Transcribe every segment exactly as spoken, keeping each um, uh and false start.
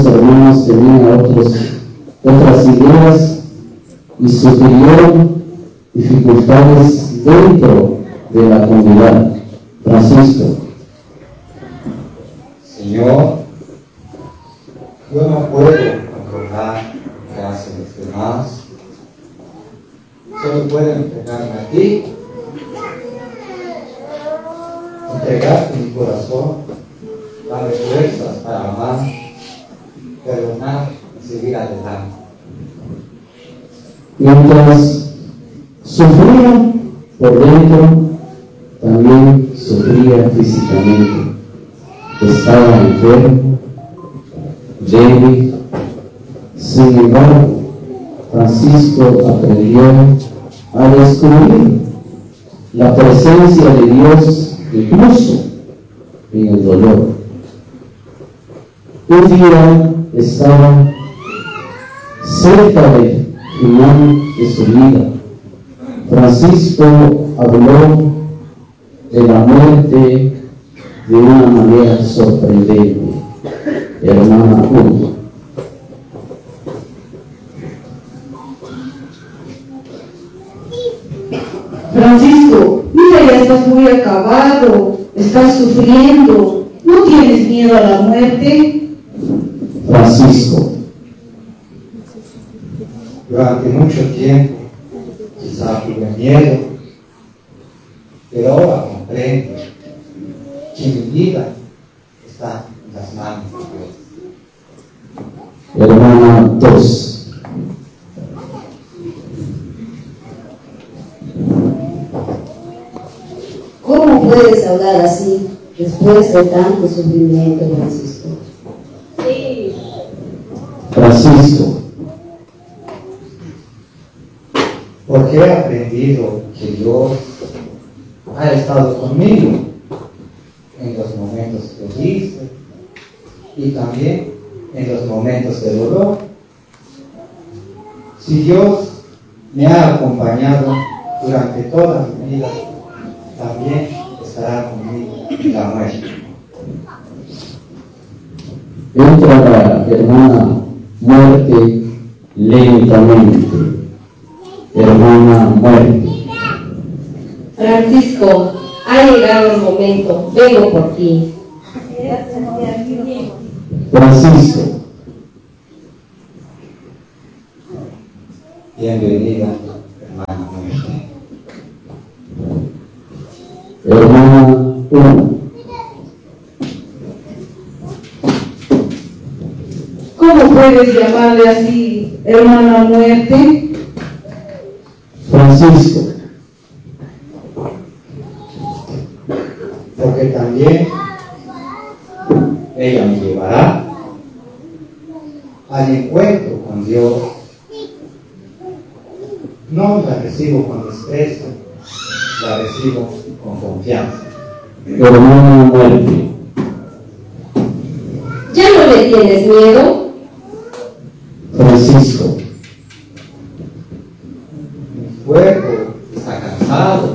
hermanos tenían otros, otras ideas y sufrieron dificultades dentro de la comunidad. Francisco. Señor, yo no puedo controlar lo que hacen los demás, solo puedo entregarme a ti, entregarte mi corazón, darme fuerzas para amar, perdonar y seguir adelante. Mientras sufría por dentro, también sufría físicamente. Estaba enfermo, débil. Sin embargo, Francisco aprendió a descubrir la presencia de Dios incluso en el dolor. Un día estaba cerca del final de su vida. Francisco habló de la muerte de una manera sorprendente. Hermana Hugo. Francisco, mira, ya estás muy acabado, estás sufriendo, ¿no tienes miedo a la muerte? Francisco. Durante mucho tiempo, quizá tuve miedo, pero ahora comprendo que mi vida está en las manos de Dios. Hermana dos. ¿Cómo puedes hablar así después de tanto sufrimiento, Francisco? Sí. Francisco. Porque he aprendido que Dios ha estado conmigo en los momentos felices y también en los momentos de dolor. Si Dios me ha acompañado durante toda mi vida, también estará conmigo en la muerte. Entra la hermana muerte lentamente. Hermana muerte. Francisco, ha llegado el momento, vengo por ti. Francisco. Bienvenida, hermana muerte. Hermana uno. ¿Cómo puedes llamarle así, hermana muerte? Francisco. Porque también ella me llevará al encuentro con Dios. No la recibo con desprecio, la recibo con confianza. Hermana muerte. ¿Ya no le tienes miedo? Francisco. Mi cuerpo está cansado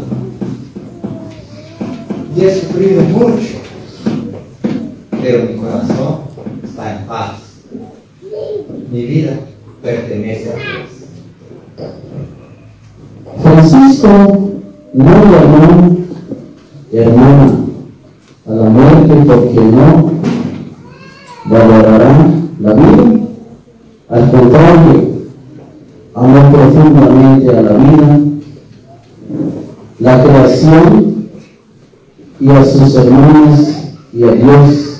y he sufrido mucho, pero mi corazón está en paz. Mi vida pertenece a Dios. Francisco no llamó hermana a la muerte porque no valorará la vida. Al contrario, amó profundamente a la vida, la creación y a sus hermanos y a Dios.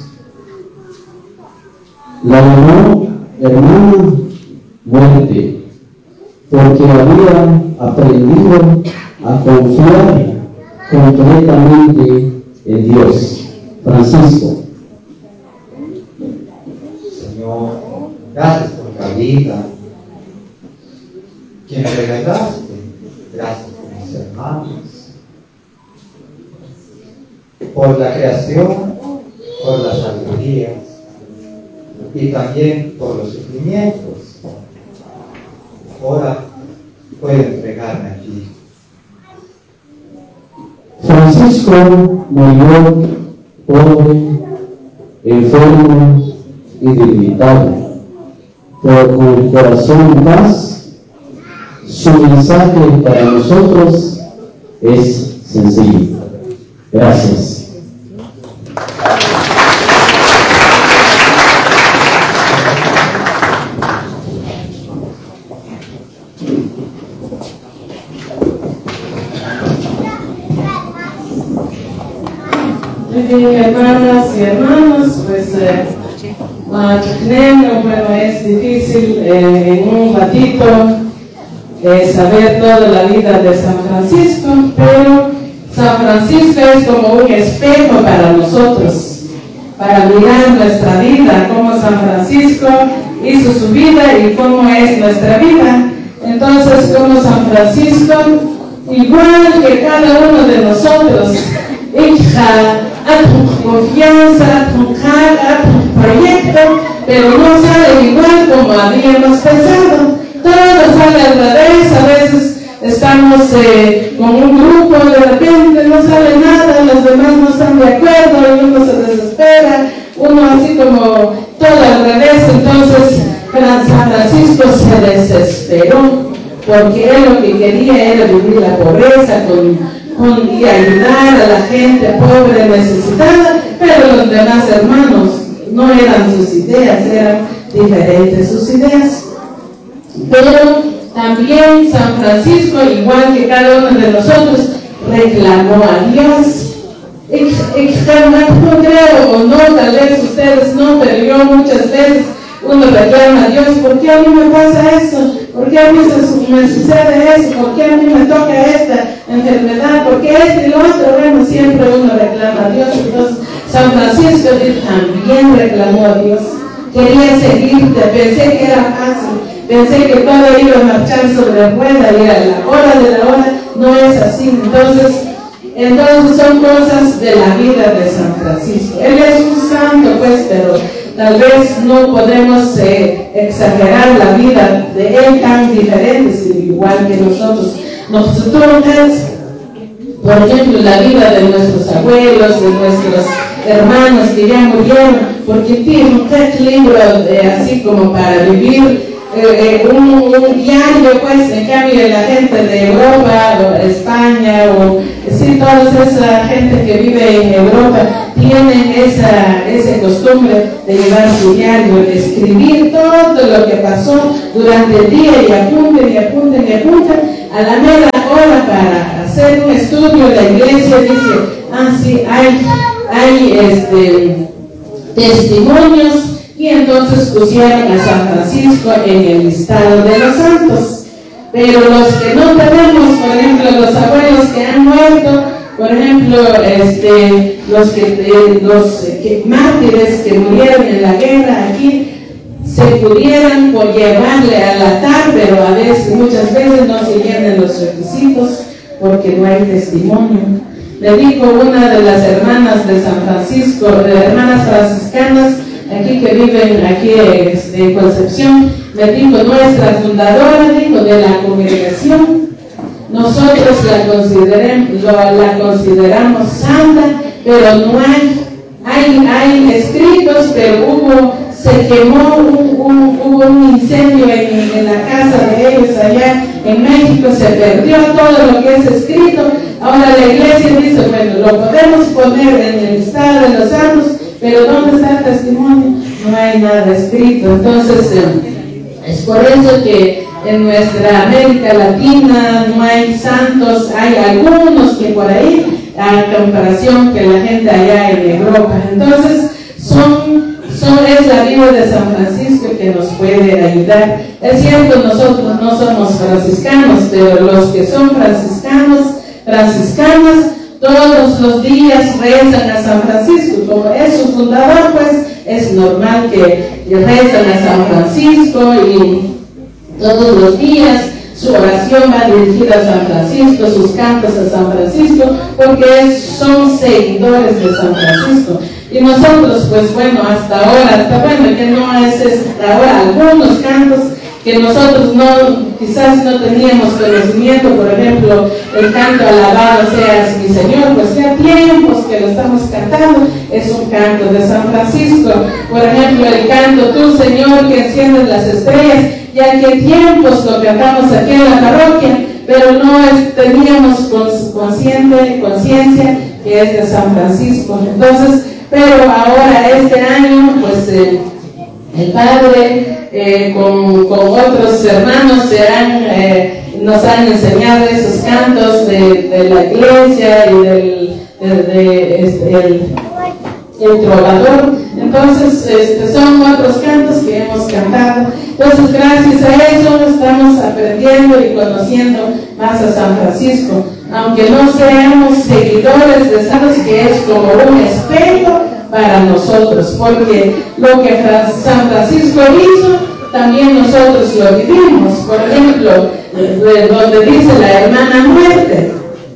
La llamó hermana muerte porque había aprendido a confiar completamente en Dios. Francisco. Señor, gracias por la vida que me regalaste, gracias por mis hermanos, por la creación, por las sabidurías y también por los sufrimientos. Ahora puedo entregarme a ti. Francisco murió pobre, enfermo y debilitado, pero con el corazón en paz. Su mensaje para nosotros es sencillo. Gracias. Muy bien, hermanas y hermanos, pues eh, bueno, es difícil eh, en un ratito eh, saber toda la vida de San Francisco, pero San Francisco es como un espejo para nosotros, para mirar nuestra vida, cómo San Francisco hizo su vida y cómo es nuestra vida. Entonces, como San Francisco, igual que cada uno de nosotros, hija, a tu confianza, a tu cara, a tu proyecto, pero no sale igual como habíamos pensado. Todo sale al revés. A veces estamos eh, con un grupo, de repente no sale nada, los demás no están de acuerdo, y uno se desespera, uno así como todo al revés. Entonces San Francisco se desesperó, porque él lo que quería era vivir la pobreza con Con, y ayudar a la gente pobre, necesitada, pero los demás hermanos no eran sus ideas, eran diferentes sus ideas. Pero también San Francisco, igual que cada uno de nosotros, reclamó a Dios. No creo o no, tal vez ustedes no, pero yo muchas veces uno reclama a Dios: ¿por qué a mí me pasa eso? ¿Por qué a mí me sucede eso? ¿Por qué a mí me toca esta enfermedad? ¿Por qué esto y lo otro? Bueno, siempre uno reclama a Dios. Entonces San Francisco también reclamó a Dios. Quería seguirte, pensé que era fácil, pensé que todo iba a marchar sobre rueda y a la hora de la hora no es así. Entonces, entonces son cosas de la vida de San Francisco. Él es un santo, pues, pero tal vez no podemos eh, exagerar la vida de él tan diferente, igual que nosotros. Nosotros, por ejemplo, la vida de nuestros abuelos, de nuestros hermanos que ya murieron, porque tiene un libro eh, así como para vivir eh, eh, un, un diario, pues, en cambio la gente de Europa o España o sí, toda esa gente que vive en Europa tienen esa, esa costumbre de llevar su diario, de escribir todo lo que pasó durante el día y apunten y apunten y apunten. A la mera hora para hacer un estudio, la iglesia dice: ah, sí, hay, hay este, testimonios, y entonces pusieron a San Francisco en el listado de los santos. Pero los que no tenemos, por ejemplo, los abuelos que han muerto, por ejemplo, este, los, que, eh, los que, mártires que murieron en la guerra aquí, se pudieran por llevarle al altar, pero a veces, muchas veces no se llenan los requisitos porque no hay testimonio. Le dijo una de las hermanas de San Francisco, de hermanas franciscanas, aquí que viven aquí este, en Concepción, me dijo: nuestra fundadora, dijo, de la congregación, nosotros la, consideremos, lo, la consideramos santa, pero no hay, hay, hay escritos, pero hubo, se quemó, un, un, hubo un incendio en, en la casa de ellos allá en México, se perdió todo lo que es escrito. Ahora la iglesia dice: bueno, lo podemos poner en el listado de los santos, pero ¿dónde está el testimonio? No hay nada escrito. Entonces, eh, es por eso que en nuestra América Latina no hay santos, hay algunos que por ahí, a comparación que la gente allá en Europa. Entonces, son, son, es la vida de San Francisco que nos puede ayudar. Es cierto, nosotros no somos franciscanos, pero los que son franciscanos, franciscanas, todos los días rezan a San Francisco. Como es su fundador, pues es normal que rezan a San Francisco, y todos los días su oración va dirigida a San Francisco, sus cantos a San Francisco, porque es, son seguidores de San Francisco. Y nosotros, pues bueno, hasta ahora, hasta bueno, que no es hasta ahora, algunos cantos que nosotros no, quizás no teníamos conocimiento. Por ejemplo, el canto alabado seas mi Señor, pues ya tiempos que lo estamos cantando, es un canto de San Francisco. Por ejemplo, el canto tú Señor que enciendes las estrellas, ya que tiempos lo cantamos aquí en la parroquia, pero no es, teníamos consciente, conciencia que es de San Francisco. Entonces, pero ahora este año, pues eh, el Padre eh, con, con otros hermanos se han, eh, nos han enseñado esos cantos de, de la iglesia y del de, de, este, el, el trovador. Entonces este, son otros cantos que hemos cantado. Entonces gracias a eso estamos aprendiendo y conociendo más a San Francisco, aunque no seamos seguidores de Santos, que es como un espejo para nosotros, porque lo que San Francisco hizo también nosotros lo vivimos. Por ejemplo, donde dice la hermana muerte,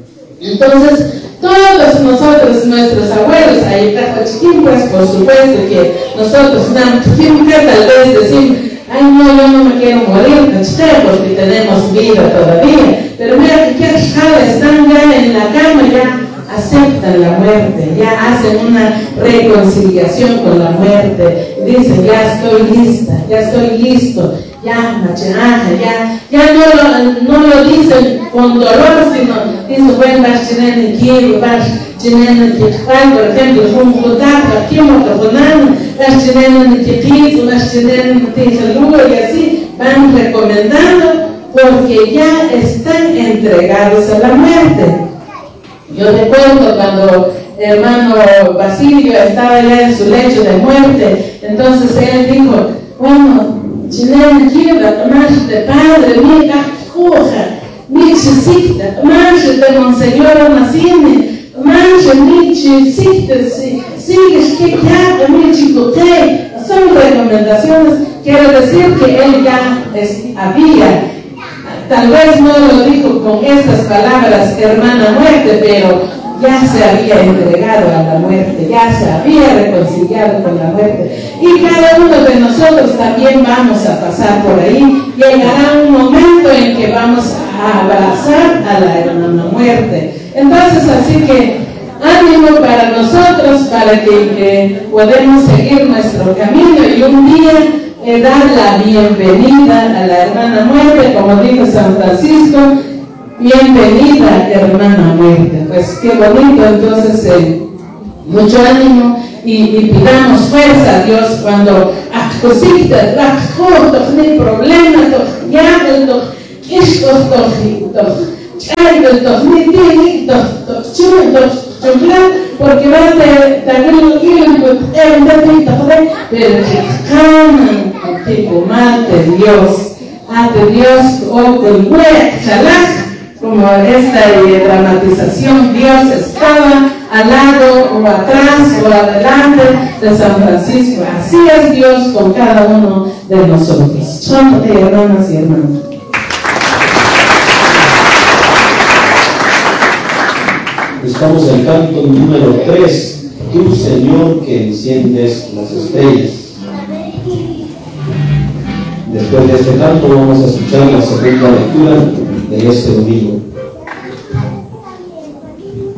entonces todos nosotros, nuestros abuelos, ahí está chiquín, pues por supuesto que nosotros tal vez decimos, ay no, yo no me quiero morir, porque tenemos vida todavía, pero mira que qué están ya en la cama, ya aceptan la muerte, ya hacen una reconciliación con la muerte, dicen ya estoy lista, ya estoy listo, ya machaja, ya, ya no lo, no lo dicen con dolor, sino dicen bueno, vas a tener que vas a tener que por ejemplo, un contacto aquí, un cotonano, vas a tener que ir, vas a tener que salud y así van recomendando porque ya están entregados a la muerte. Yo recuerdo cuando el hermano Basilio estaba ya en su lecho de muerte, entonces él dijo, bueno, chilena lleva, marcha de padre, mi cajuja, mi chisita, marcha de Monseñor Nacine, marcha mi chisita, sigues que ya, mi chicote, son recomendaciones, quiero decir que él ya es, había, tal vez no lo dijo con estas palabras, hermana muerte, pero ya se había entregado a la muerte, ya se había reconciliado con la muerte. Y cada uno de nosotros también vamos a pasar por ahí. Llegará un momento en que vamos a abrazar a la hermana muerte. Entonces, así que ánimo para nosotros, para que, que podamos seguir nuestro camino y un día eh, dar la bienvenida a la hermana muerte, como dijo San Francisco, bienvenida hermana muerte. Pues qué bonito, entonces eh, mucho ánimo y, y pidamos fuerza a Dios cuando cositas, no hay problema, ya porque va a tener pero que canan tipo mate Dios, ante Dios o con como esta eh, dramatización, Dios estaba al lado o atrás o adelante de San Francisco. Así es Dios con cada uno de nosotros. Son hermanas y hermanos. Estamos en el canto número tres, tú Señor que enciendes las estrellas. Después de este canto vamos a escuchar la segunda lectura de este domingo.